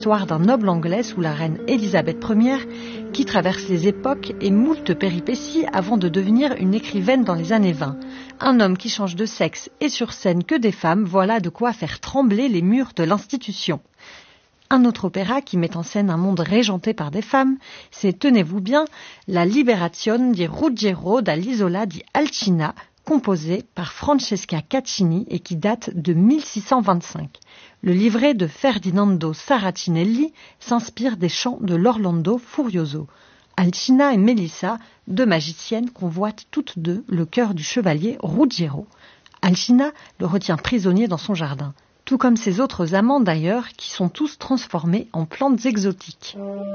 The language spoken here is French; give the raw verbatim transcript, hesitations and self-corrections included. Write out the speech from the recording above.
L'histoire d'un noble anglais sous la reine Élisabeth première qui traverse les époques et moult péripéties avant de devenir une écrivaine dans les années vingt. Un homme qui change de sexe et sur scène que des femmes, voilà de quoi faire trembler les murs de l'institution. Un autre opéra qui met en scène un monde régenté par des femmes, c'est, tenez-vous bien, La Liberazione di Ruggiero dall'Isola di Alcina, composé par Francesca Caccini et qui date de mille six cent vingt-cinq. Le livret de Ferdinando Saracinelli s'inspire des chants de l'Orlando Furioso. Alcina et Melissa, deux magiciennes, convoitent toutes deux le cœur du chevalier Ruggiero. Alcina le retient prisonnier dans son jardin, tout comme ses autres amants d'ailleurs, qui sont tous transformés en plantes exotiques.